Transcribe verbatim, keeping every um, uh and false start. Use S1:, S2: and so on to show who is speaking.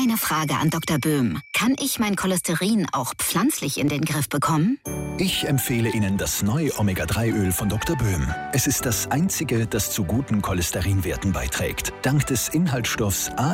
S1: eine Frage an Doktor Böhm. Kann ich mein Cholesterin auch pflanzlich in den Griff bekommen?
S2: Ich empfehle Ihnen das neue Omega drei Öl von Doktor Böhm. Es ist das einzige, das zu guten Cholesterinwerten beiträgt. Dank des Inhaltsstoffs A